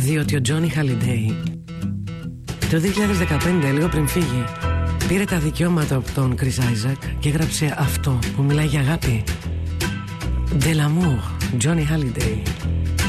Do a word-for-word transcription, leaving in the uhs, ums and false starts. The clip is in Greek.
Διότι ο Τζόνι Χάλιντεϊ το δύο χιλιάδες δεκαπέντε, λίγο πριν φύγει, πήρε τα δικαιώματα από τον Chris Isaac και έγραψε αυτό που μιλάει για αγάπη. De l'amour, Johnny Hallyday.